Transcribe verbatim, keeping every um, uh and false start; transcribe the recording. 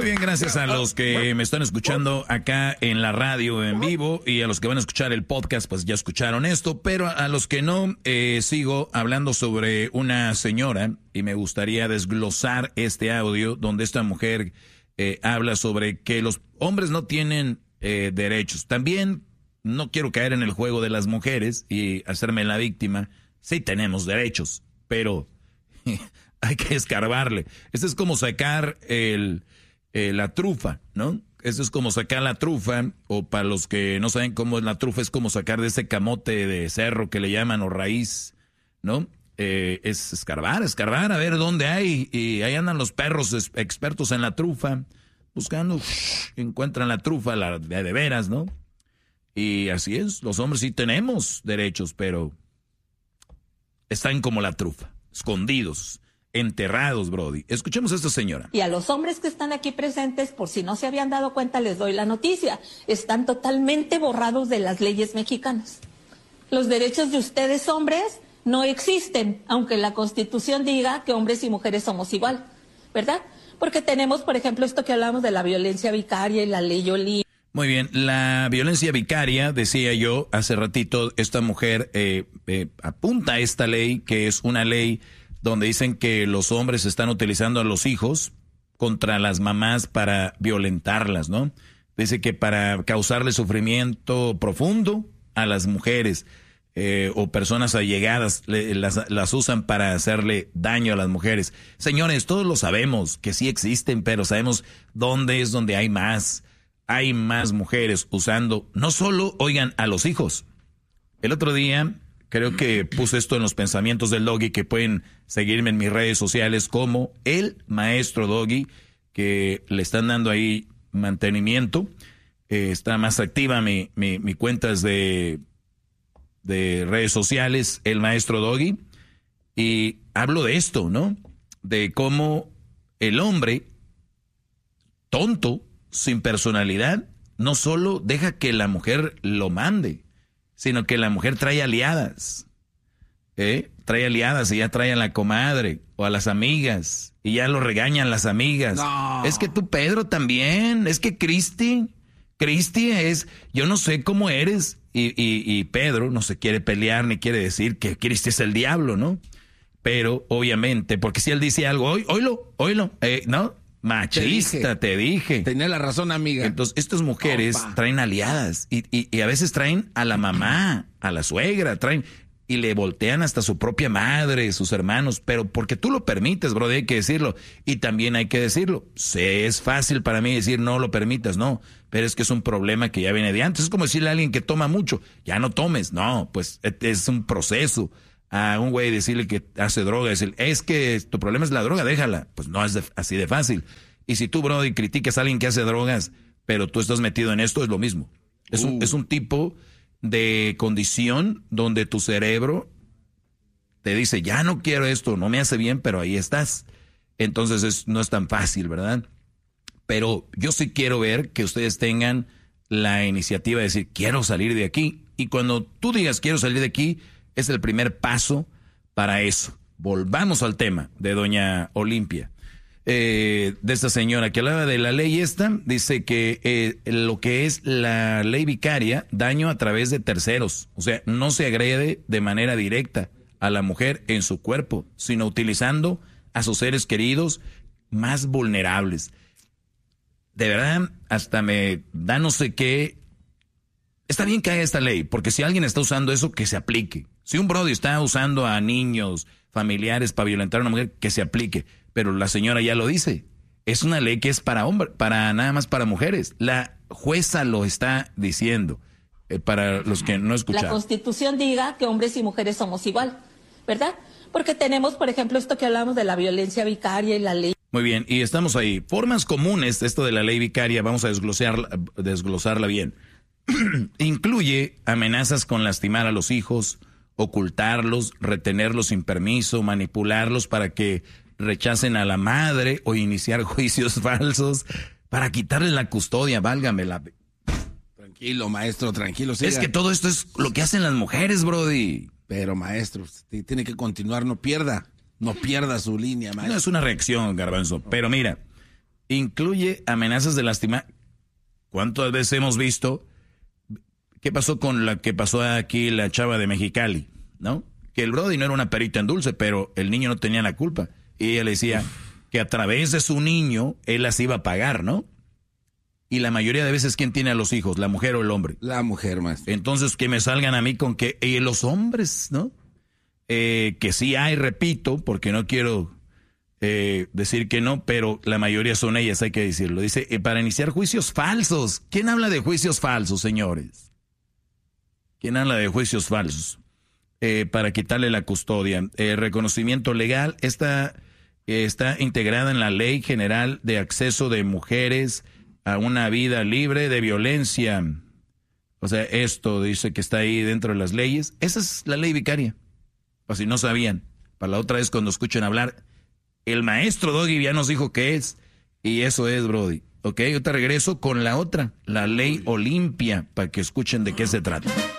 bien, gracias a los que me están escuchando acá en la radio en vivo y a los que van a escuchar el podcast, pues ya escucharon esto, pero a los que no, eh, sigo hablando sobre una señora y me gustaría desglosar este audio donde esta mujer eh, habla sobre que los hombres no tienen eh, derechos. También no quiero caer en el juego de las mujeres y hacerme la víctima. Sí tenemos derechos, pero hay que escarbarle. Esto es como sacar el, eh, la trufa, ¿no? Esto es como sacar la trufa, o para los que no saben cómo es la trufa, es como sacar de ese camote de cerro que le llaman, o raíz, ¿no? Eh, es escarbar, escarbar, a ver dónde hay. Y ahí andan los perros expertos en la trufa, buscando, encuentran la trufa, la de, de veras, ¿no? Y así es, los hombres sí tenemos derechos, pero están como la trufa, escondidos, enterrados, Brody. Escuchemos a esta señora. Y a los hombres que están aquí presentes, por si no se habían dado cuenta, les doy la noticia. Están totalmente borrados de las leyes mexicanas. Los derechos de ustedes, hombres, no existen, aunque la Constitución diga que hombres y mujeres somos igual, ¿verdad? Porque tenemos, por ejemplo, esto que hablamos de la violencia vicaria y la ley Oliva. Muy bien, la violencia vicaria, decía yo hace ratito, esta mujer eh, eh, apunta a esta ley, que es una ley donde dicen que los hombres están utilizando a los hijos contra las mamás para violentarlas, ¿no? Dice que para causarle sufrimiento profundo a las mujeres eh, o personas allegadas, le, las, las usan para hacerle daño a las mujeres. Señores, todos lo sabemos, que sí existen, pero sabemos dónde es donde hay más. Hay más mujeres usando, no solo, oigan, a los hijos. El otro día, creo que puse esto en los pensamientos del Doggy, que pueden seguirme en mis redes sociales como el maestro Doggy, que le están dando ahí mantenimiento. Eh, está más activa mi, mi, mi cuenta es de, de redes sociales, el maestro Doggy. Y hablo de esto, ¿no? De cómo el hombre tonto, sin personalidad, no solo deja que la mujer lo mande, sino que la mujer trae aliadas, ¿eh? Trae aliadas y ya trae a la comadre o a las amigas y ya lo regañan las amigas. No. Es que tú, Pedro, también, es que Cristi, Cristi es, yo no sé cómo eres, y, y, y Pedro no se quiere pelear ni quiere decir que Cristi es el diablo, ¿no? Pero obviamente, porque si él dice algo, oí, oílo, oílo, eh, ¿no? Machista, te dije. te dije. Tenía la razón, amiga. Entonces, estas mujeres Opa. traen aliadas y, y, y a veces traen a la mamá, a la suegra, traen y le voltean hasta su propia madre, sus hermanos, pero porque tú lo permites, bro, hay que decirlo. Y también hay que decirlo. Se, es fácil para mí decir no lo permitas, no, pero es que es un problema que ya viene de antes. Es como decirle a alguien que toma mucho, ya no tomes, no, pues es un proceso. A un güey decirle que hace droga, decir, es que tu problema es la droga, déjala. Pues no es de, así de fácil. Y si tú, bro, y criticas a alguien que hace drogas, pero tú estás metido en esto, es lo mismo. Es, uh. un, es un tipo de condición donde tu cerebro te dice, ya no quiero esto, no me hace bien, pero ahí estás. Entonces es, no es tan fácil, ¿verdad? Pero yo sí quiero ver que ustedes tengan la iniciativa de decir, quiero salir de aquí. Y cuando tú digas, quiero salir de aquí, es el primer paso para eso. Volvamos al tema de doña Olimpia, eh, de esta señora que hablaba de la ley esta. Dice que eh, lo que es la ley vicaria, daño a través de terceros. O sea, no se agrede de manera directa a la mujer en su cuerpo, sino utilizando a sus seres queridos más vulnerables. De verdad, hasta me da no sé qué. Está bien que haya esta ley, porque si alguien está usando eso, que se aplique. Si un brody está usando a niños, familiares para violentar a una mujer, que se aplique. Pero la señora ya lo dice. Es una ley que es para hombres, para nada más para mujeres. La jueza lo está diciendo, eh, para los que no escucharon. La Constitución diga que hombres y mujeres somos igual, ¿verdad? Porque tenemos, por ejemplo, esto que hablamos de la violencia vicaria y la ley. Muy bien, y estamos ahí. Formas comunes de esto de la ley vicaria, vamos a desglosarla, desglosarla bien. Incluye amenazas con lastimar a los hijos, ocultarlos, retenerlos sin permiso, manipularlos para que rechacen a la madre o iniciar juicios falsos para quitarles la custodia, válgame la... Tranquilo, maestro, tranquilo. Siga. Es que todo esto es lo que hacen las mujeres, brody. Pero, maestro, tiene que continuar, no pierda, no pierda su línea, maestro. No es una reacción, Garbanzo, pero mira, incluye amenazas de lastimar. ¿Cuántas veces hemos visto? ¿Qué pasó con la que pasó aquí la chava de Mexicali? ¿No? Que el brody no era una perita en dulce, pero el niño no tenía la culpa. Y ella le decía que a través de su niño, él las iba a pagar, ¿no? Y la mayoría de veces, ¿quién tiene a los hijos? ¿La mujer o el hombre? La mujer, maestro. Entonces, que me salgan a mí con que eh, los hombres, ¿no? Eh, que sí hay, repito, porque no quiero eh, decir que no, pero la mayoría son ellas, hay que decirlo. Dice, eh, para iniciar juicios falsos. ¿Quién habla de juicios falsos, señores? ¿Quién habla de juicios falsos? Eh, para quitarle la custodia. El eh, reconocimiento legal está, eh, está integrada en la Ley General de Acceso de Mujeres a una vida libre de violencia. O sea, esto dice que está ahí dentro de las leyes. Esa es la ley vicaria. O si no sabían, para la otra vez cuando escuchen hablar, el maestro Doggy ya nos dijo qué es. Y eso es, Brody. Ok, yo te regreso con la otra, la ley Olimpia, para que escuchen de qué se trata.